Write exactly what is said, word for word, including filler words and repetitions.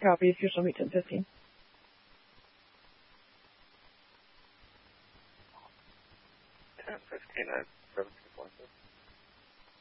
Copy. If you show me ten fifteen. ten fifteen at seventeen point six.